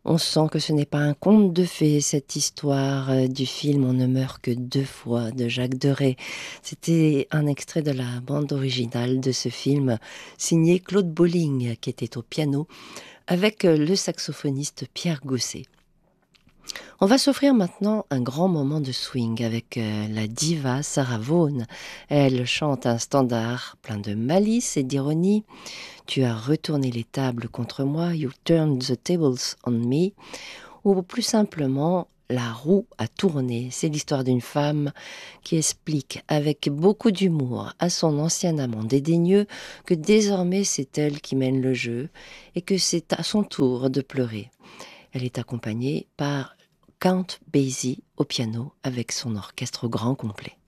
On sent que ce n'est pas un conte de fées, cette histoire du film On ne meurt que deux fois de Jacques Deray. C'était un extrait de la bande originale de ce film, signé Claude Bolling, qui était au piano, avec le saxophoniste Pierre Gausset. On va s'offrir maintenant un grand moment de swing avec la diva Sarah Vaughan. Elle chante un standard plein de malice et d'ironie. Tu as retourné les tables contre moi, You turned the tables on me. Ou plus simplement, la roue a tourné. C'est l'histoire d'une femme qui explique avec beaucoup d'humour à son ancien amant dédaigneux que désormais c'est elle qui mène le jeu et que c'est à son tour de pleurer. Elle est accompagnée par Count Basie au piano avec son orchestre au grand complet.